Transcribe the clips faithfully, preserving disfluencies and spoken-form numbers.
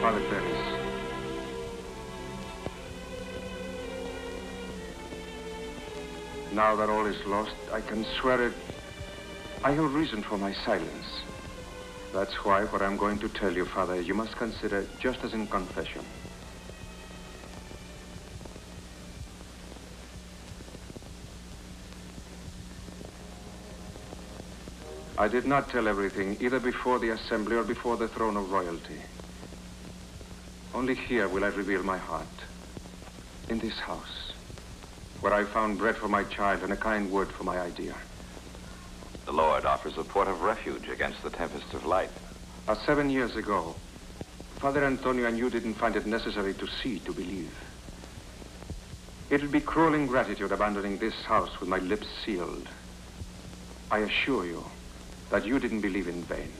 Father Beres. Now that all is lost, I can swear it. I have reason for my silence. That's why what I'm going to tell you, Father, you must consider just as in confession. I did not tell everything, either before the assembly or before the throne of royalty. Only here will I reveal my heart. In this house, where I found bread for my child and a kind word for my idea. The Lord offers a port of refuge against the tempests of life. Uh, seven years ago, Father Antonio and you didn't find it necessary to see to believe. It'll be cruel ingratitude abandoning this house with my lips sealed. I assure you that you didn't believe in vain.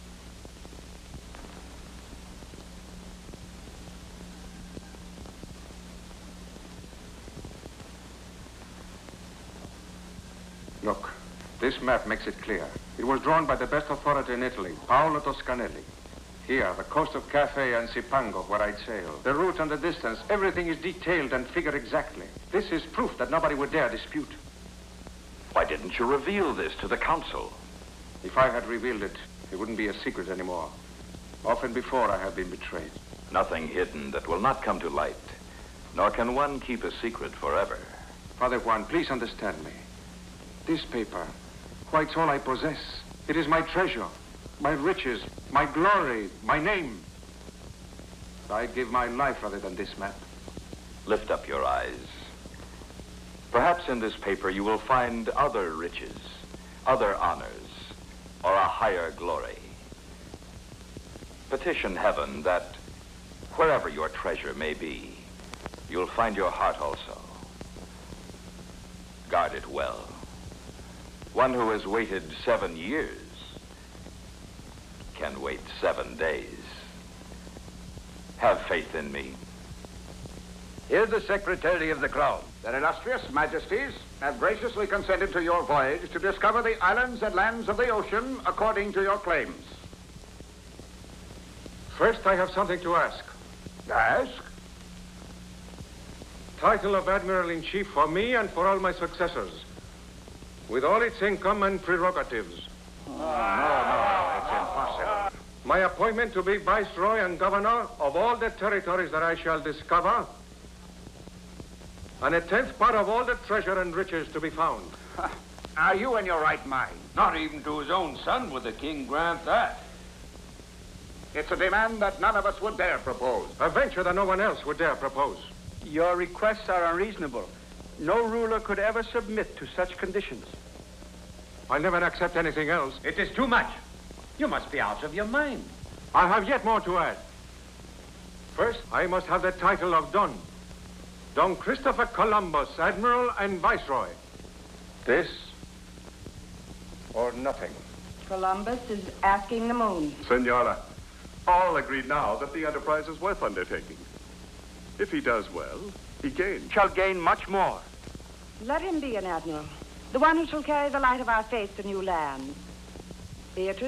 Look, this map makes it clear. It was drawn by the best authority in Italy, Paolo Toscanelli. Here, the coast of Cathay and Cipango, where I'd sail. The route and the distance, everything is detailed and figured exactly. This is proof that nobody would dare dispute. Why didn't you reveal this to the council? If I had revealed it, it wouldn't be a secret anymore. Often before I have been betrayed. Nothing hidden that will not come to light, nor can one keep a secret forever. Father Juan, please understand me. This paper, why, it's all I possess. It is my treasure, my riches, my glory, my name. I'd give my life rather than this map. Lift up your eyes. Perhaps in this paper you will find other riches, other honors, or a higher glory. Petition heaven that wherever your treasure may be, you'll find your heart also. Guard it well. One who has waited seven years can wait seven days. Have faith in me. Here's the Secretary of the Crown. Their illustrious majesties have graciously consented to your voyage to discover the islands and lands of the ocean according to your claims. First, I have something to ask. Ask? Title of Admiral-in-Chief for me and for all my successors, with all its income and prerogatives. Oh, no, no, it's impossible. My appointment to be Viceroy and Governor of all the territories that I shall discover, and a tenth part of all the treasure and riches to be found. Are you in your right mind? Not even to his own son would the king grant that. It's a demand that none of us would dare propose. A venture that no one else would dare propose. Your requests are unreasonable. No ruler could ever submit to such conditions. I'll never accept anything else. It is too much. You must be out of your mind. I have yet more to add. First, I must have the title of Don. Don Christopher Columbus, Admiral and Viceroy. This or nothing. Columbus is asking the moon. Senora, all agreed now that the enterprise is worth undertaking. If he does well, he gains. Shall gain much more. Let him be an admiral, the one who shall carry the light of our faith to new lands. Beatrice